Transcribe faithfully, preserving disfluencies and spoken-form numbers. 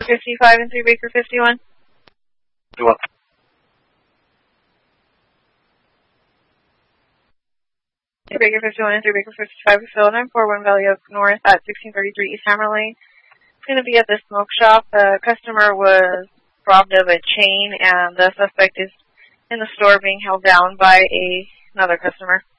fifty-five and three Baker fifty-one. Do what? three Baker fifty-one and three Baker fifty-five are still nine four one Valley Oak North at sixteen thirty-three East Hammer Lane. It's going to be at the smoke shop. The customer was robbed of a chain, and the suspect is in the store being held down by a, another customer.